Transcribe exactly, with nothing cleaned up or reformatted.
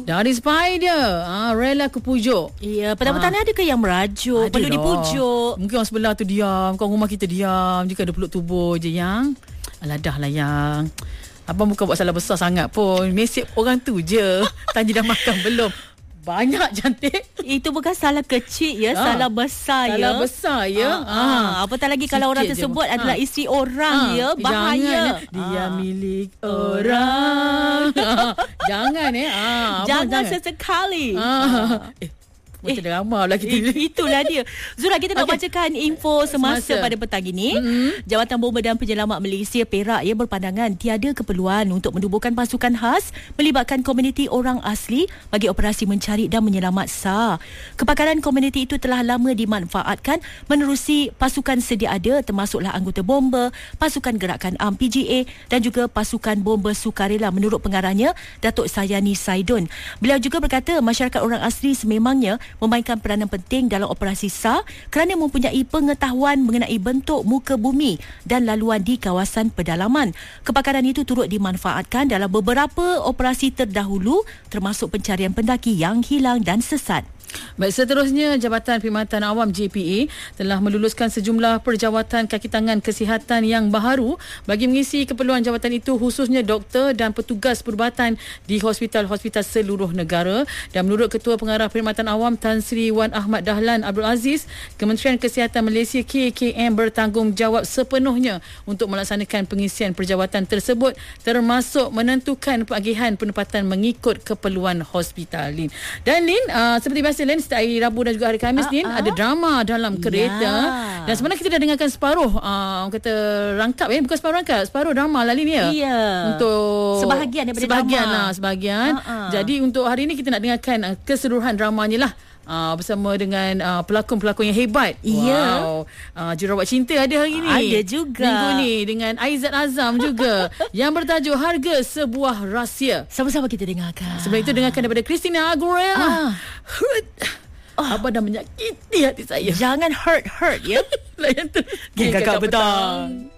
Dari Spider, ah, rela aku pujuk. Ya, petang-petang ni adakah yang merajuk, perlu dipujuk? Mungkin orang sebelah tu diam, kawan rumah kita diam. Jika ada peluk tubuh je yang. Alah dah lah yang. Abang bukan buat salah besar sangat pun. Mesej orang tu je. Tanya dah makan belum. Banyak cantik. Itu bukan salah kecil ya, ha. salah besar salah ya. Salah besar ya. Ha. Ha. Apatah lagi kalau orang tersebut je. adalah ha. isteri orang ha. ya, bahaya. Jangan, dia ha. milik orang. Jangan eh. Ha. Jangan sesekali. Ha. Ha. Eh. Macam eh, drama lah kita. Eh, itulah dia. Zura, kita nak okay. bacakan info semasa, semasa pada petang ini. Mm-hmm. Jawatan Bomba dan Penyelamat Malaysia Perak ia berpandangan tiada keperluan untuk menubuhkan pasukan khas melibatkan komuniti orang asli bagi operasi mencari dan menyelamat S A R. Kepakaran komuniti itu telah lama dimanfaatkan menerusi pasukan sedia ada termasuklah anggota bomba, pasukan gerakan A M P G A dan juga pasukan bomba sukarela menurut pengarahnya Datuk Sayani Saidun. Beliau juga berkata masyarakat orang asli sememangnya memainkan peranan penting dalam operasi S A R kerana mempunyai pengetahuan mengenai bentuk muka bumi dan laluan di kawasan pedalaman. Kepakaran itu turut dimanfaatkan dalam beberapa operasi terdahulu termasuk pencarian pendaki yang hilang dan sesat. Baik, seterusnya Jabatan Perkhidmatan Awam J P A telah meluluskan sejumlah perjawatan kaki tangan kesihatan yang baharu bagi mengisi keperluan jabatan itu, khususnya doktor dan petugas perubatan di hospital-hospital seluruh negara. Dan menurut Ketua Pengarah Perkhidmatan Awam Tan Sri Wan Ahmad Dahlan Abdul Aziz, Kementerian Kesihatan Malaysia K K M bertanggungjawab sepenuhnya untuk melaksanakan pengisian perjawatan tersebut, termasuk menentukan pengagihan penempatan mengikut keperluan hospital. Lin. Dan Lin, uh, seperti biasa Lin, setiap hari Rabu dan juga hari Khamis ni uh-huh. ada drama dalam kereta. Yeah. Dan sebenarnya kita dah dengarkan separuh uh, orang kata rangkap eh bukan separuh rangkap, separuh drama lah Lin ya. Yeah. Untuk sebahagian daripada sebahagian drama. lah, sebahagian. Uh-huh. Jadi untuk hari ini kita nak dengarkan uh, keseluruhan dramanya lah. Uh, bersama dengan uh, pelakon-pelakon yang hebat. Yeah. Wow. Uh, Jurawat Cinta ada hari ni. Ada juga. Minggu ni dengan Aizat Azam juga yang bertajuk Harga Sebuah Rahsia. Sama-sama kita dengarkan. Sebelum itu dengarkan daripada Christina Aguilera. Ah. Hurt. Oh. Abang dah menyakiti hati saya. Jangan hurt-hurt ya. Layan terus. Geng Kakak Petang.